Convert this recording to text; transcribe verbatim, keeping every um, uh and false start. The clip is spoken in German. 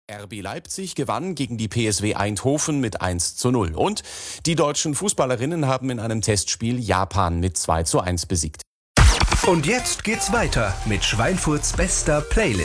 R B Leipzig gewann gegen die P S W Eindhoven mit eins zu null. Und die deutschen Fußballerinnen haben in einem Testspiel Japan mit zwei zu eins besiegt. Und jetzt geht's weiter mit Schweinfurts bester Playlist.